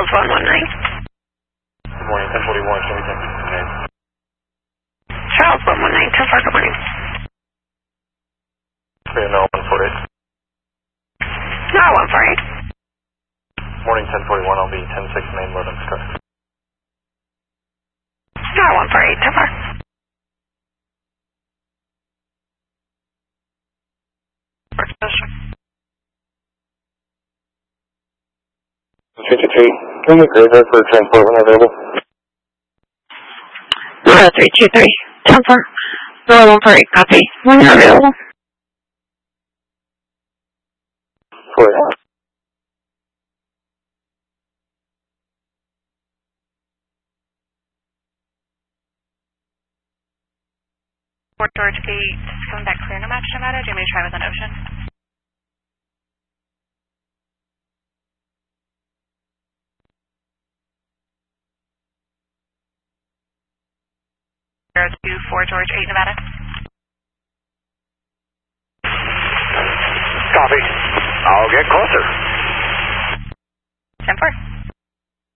Charles 119. Good morning, 1041, show me 10. Charles 119, 10-4, good morning. No, 148. No, 148. Morning, 1041, I'll be 10-6 main load on Scott. No, 148, 10-4. 323, can we graveyard for transport when available? 323, 10-4. No, 148, copy. When you're available. 4. Fort George Gate, coming back clear, no match, Nevada. Do you want me to try with an Ocean? To Fort George 8, Nevada. Copy. I'll get closer. 10-4.